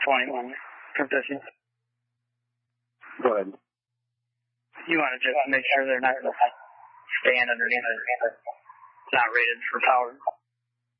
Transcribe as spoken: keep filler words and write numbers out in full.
twenty-one from fifty. Go ahead. You want to just make sure they're not staying underneath it. It's not rated for power.